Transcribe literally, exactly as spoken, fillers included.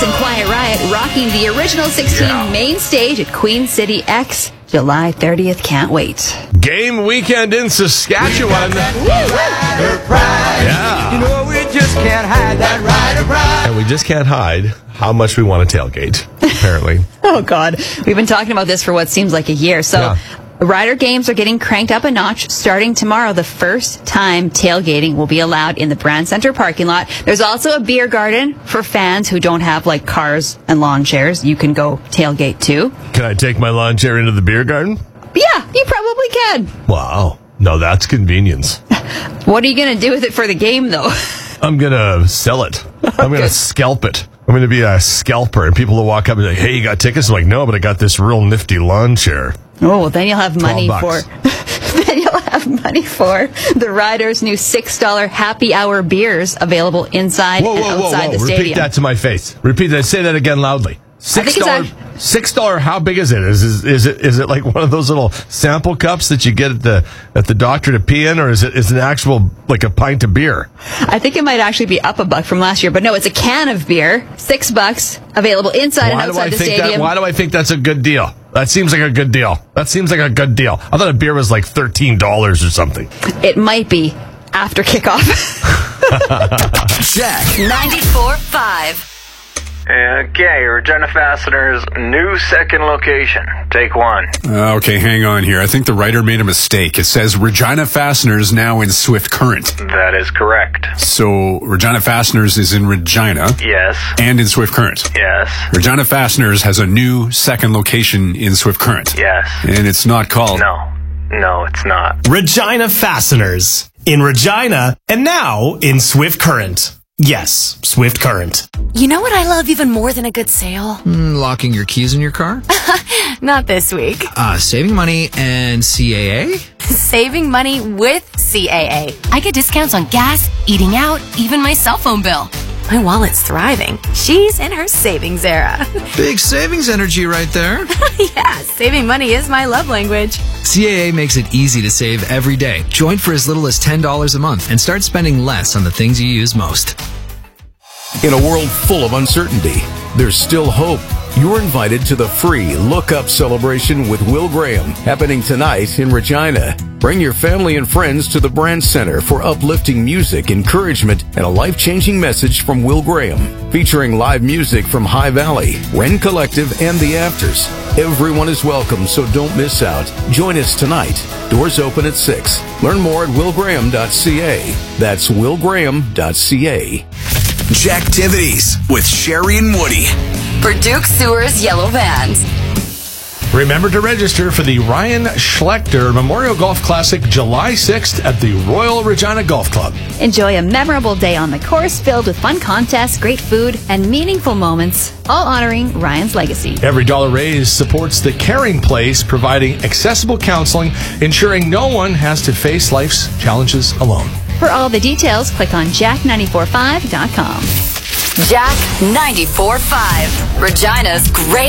X and Quiet Riot rocking the Original sixteen Yeah. main stage at Queen City X, July thirtieth. Can't wait. Game weekend in Saskatchewan. Yeah. You know we just can't hide that rider pride. And we just can't hide how much we want to tailgate, apparently. Oh, God. We've been talking about this for what seems like a year. So, Yeah. rider games are getting cranked up a notch. Starting tomorrow, the first time tailgating will be allowed in the Brand Center parking lot. There's also a beer garden for fans who don't have, like, cars and lawn chairs. You can go tailgate, too. Can I take my lawn chair into the beer garden? Yeah, you probably can. Wow. No, that's convenience. What are you going to do with it for the game, though? I'm going to sell it. I'm going to scalp it. I'm going to be a scalper, and people will walk up and be like, hey, you got tickets? I'm like, no, but I got this real nifty lawn chair. Oh, well, then you'll have money for... bucks. Then you'll have money for the Riders' new six dollar happy hour beers available inside Whoa, and whoa, whoa, outside whoa. the Repeat stadium. that to my face. Repeat that. Say that again loudly. I think Six it's dollar. Six dollar. How big is it? Is, is is it is it like one of those little sample cups that you get at the at the doctor to pee in, or is it is it an actual like a pint of beer? I think it might actually be up a buck from last year, but no, it's a can of beer, six bucks, available inside Why and do I outside the think stadium. that? Why do I think that's a good deal? That seems like a good deal. That seems like a good deal. I thought a beer was like thirteen dollars or something. It might be after kickoff. Jack ninety-four point five. Okay, Regina Fasteners' new second location. Take one. Uh, okay, hang on here. I think the writer made a mistake. It says Regina Fasteners now in Swift Current. That is correct. So Regina Fasteners is in Regina Yes. and in Swift Current. Yes. Regina Fasteners has a new second location in Swift Current. Yes. And it's not called... No. No, it's not. Regina Fasteners. In Regina, and now in Swift Current. Yes, Swift Current. You know what I love even more than a good sale? mm, locking your keys in your car, Not this week. uh, saving money, and C A A. Saving money with C A A. I get discounts on gas, eating out, even my cell phone bill. My wallet's thriving. She's in her savings era. Big savings energy right there. Yeah, saving money is my love language. C A A makes it easy to save every day. Join for as little as ten dollars a month and start spending less on the things you use most. In a world full of uncertainty, there's still hope. You're invited to the free Look Up celebration with Will Graham, happening tonight in Regina. Bring your family and friends to the Brand Center for uplifting music, encouragement, and a life-changing message from Will Graham, featuring live music from High Valley, Wren Collective, and The Afters. Everyone is welcome, so don't miss out. Join us tonight. Doors open at six. Learn more at will graham dot c a. That's will graham dot c a. Jacktivities with Sherry and Woody. For Duke Sewer's Yellow Vans. Remember to register for the Ryan Schlechter Memorial Golf Classic July sixth at the Royal Regina Golf Club. Enjoy a memorable day on the course filled with fun contests, great food, and meaningful moments, all honoring Ryan's legacy. Every dollar raised supports the Caring Place, providing accessible counseling, ensuring no one has to face life's challenges alone. For all the details, click on jack nine four five dot com. Jack ninety-four point five. Regina's great